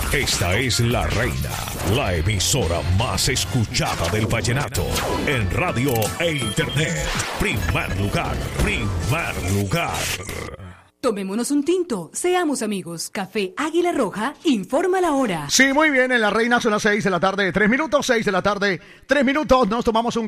Esta es La Reina, la emisora más escuchada del vallenato en radio e internet. Primer lugar, primer lugar. Tomémonos un tinto, seamos amigos. Café Águila Roja informa la hora. Sí, muy bien, en La Reina son las 6 de la tarde, 3 minutos, 6 de la tarde, 3 minutos. Nos tomamos un